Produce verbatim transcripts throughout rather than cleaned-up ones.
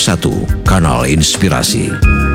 satu, Kanal Inspirasi.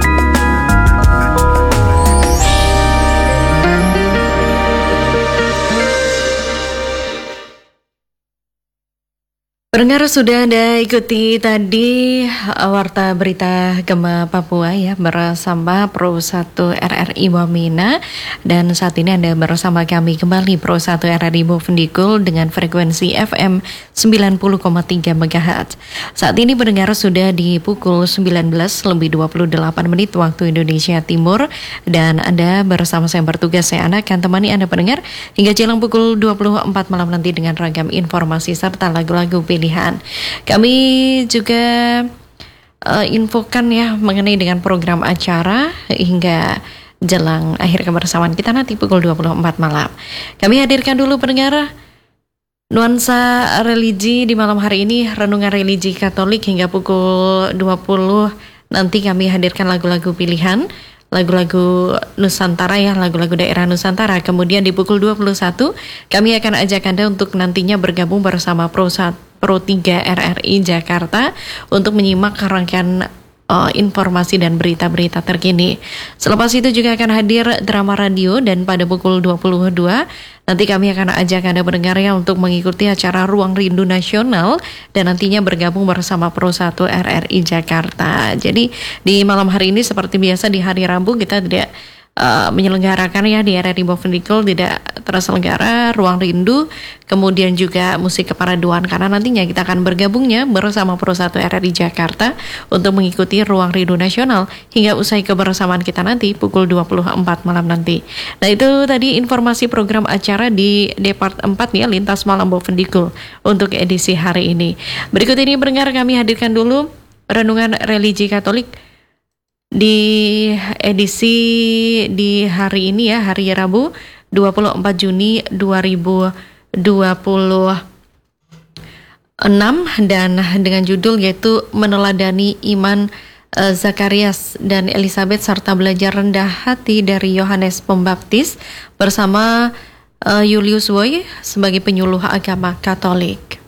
Pendengar, sudah Anda ikuti tadi Warta Berita Gema Papua ya bersama Pro satu R R I Wamena, dan saat ini Anda bersama kami kembali Pro satu R R I Bovendigul dengan frekuensi F M sembilan puluh koma tiga megahertz. Saat ini pendengar sudah di pukul sembilan belas lebih dua puluh delapan menit waktu Indonesia Timur, dan Anda bersama saya bertugas, saya Ana akan temani Anda pendengar hingga jelang pukul dua puluh empat malam nanti dengan ragam informasi serta lagu-lagu pilihan. Kami juga uh, infokan ya mengenai dengan program acara hingga jelang akhir kebersamaan kita nanti pukul dua puluh empat malam. Kami hadirkan dulu pendengar nuansa religi di malam hari ini, renungan religi Katolik hingga pukul dua puluh. Nanti kami hadirkan lagu-lagu pilihan, lagu-lagu Nusantara ya, lagu-lagu daerah Nusantara. Kemudian di pukul dua puluh satu kami akan ajak Anda untuk nantinya bergabung bersama Pro Pro tiga R R I Jakarta untuk menyimak rangkaian uh, informasi dan berita-berita terkini. Selepas itu juga akan hadir drama radio, dan pada pukul dua puluh dua nanti kami akan ajak Anda pendengar ya untuk mengikuti acara Ruang Rindu Nasional dan nantinya bergabung bersama Pro satu R R I Jakarta. Jadi di malam hari ini seperti biasa di hari Rabu kita tidak Uh, menyelenggarakan ya di R R I Bovendigul, tidak terselenggara Ruang Rindu, kemudian juga musik keparaduan, karena nantinya kita akan bergabungnya bersama Pro satu R R I Jakarta untuk mengikuti Ruang Rindu Nasional hingga usai kebersamaan kita nanti pukul dua puluh empat malam nanti. Nah, itu tadi informasi program acara di Depart empat ya, Lintas Malam Bovendigul untuk edisi hari ini. Berikut ini pendengar kami hadirkan dulu renungan religi Katolik di edisi di hari ini ya, hari Rabu dua puluh empat Juni dua ribu dua puluh enam, dan dengan judul yaitu Meneladani Iman uh, Zakarias dan Elizabeth serta Belajar Rendah Hati dari Yohanes Pembaptis bersama uh, Julius Boy sebagai penyuluh agama Katolik.